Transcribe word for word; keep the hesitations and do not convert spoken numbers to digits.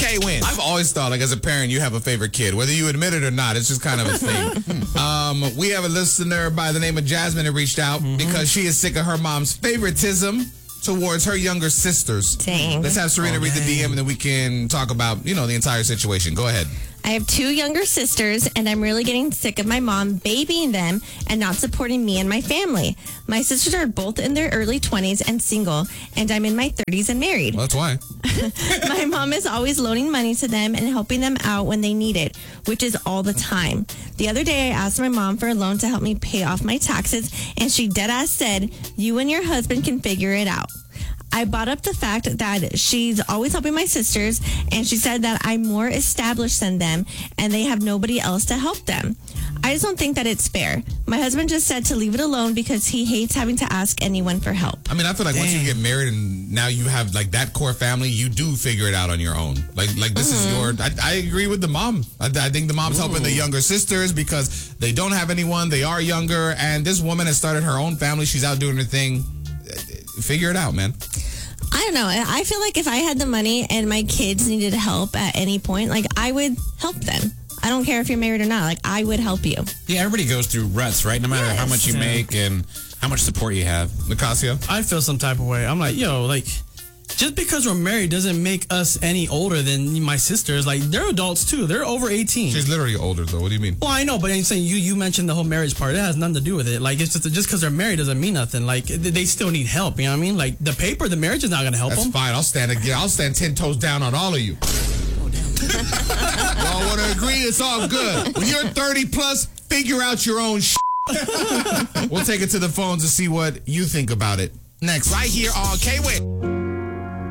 K-Win. I've always thought, like, as a parent, you have a favorite kid. Whether you admit it or not, it's just kind of a thing. um, we have a listener by the name of Jasmine that reached out mm-hmm. because she is sick of her mom's favoritism towards her younger sisters. Dang. Let's have Serena oh, read the D M and then we can talk about, you know, the entire situation. Go ahead. I have two younger sisters, and I'm really getting sick of my mom babying them and not supporting me and my family. My sisters are both in their early twenties and single, and I'm in my thirties and married. Well, that's why. My mom is always loaning money to them and helping them out when they need it, which is all the time. The other day, I asked my mom for a loan to help me pay off my taxes, and she deadass said, "You and your husband can figure it out." I brought up the fact that she's always helping my sisters, and she said that I'm more established than them, and they have nobody else to help them. I just don't think that it's fair. My husband just said to leave it alone because he hates having to ask anyone for help. I mean, I feel like Dang. once you get married and now you have like that core family, you do figure it out on your own. Like, like this mm-hmm. is your. I, I agree with the mom. I, I think the mom's Ooh. helping the younger sisters because they don't have anyone. They are younger, and this woman has started her own family. She's out doing her thing. Figure it out, man. I don't know. I feel like if I had the money and my kids needed help at any point, like I would help them. I don't care if you're married or not. Like I would help you. Yeah, everybody goes through ruts, right? No matter yes. how much you make and how much support you have. Nicasio? I feel some type of way. I'm like, yo, like, just because we're married doesn't make us any older than my sisters. Like, they're adults too. They're over eighteen. She's literally older, though. What do you mean? Well, I know, but I'm saying you you mentioned the whole marriage part. It has nothing to do with it. Like, it's just just because they're married doesn't mean nothing. Like, they still need help. You know what I mean? Like, the paper, the marriage is not going to help That's them. That's fine. I'll stand again. I'll stand ten toes down on all of you. Oh, damn. Y'all want to agree? It's all good. When you're thirty plus, figure out your own shit. We'll take it to the phones to see what you think about it. Next, right here on K-Win.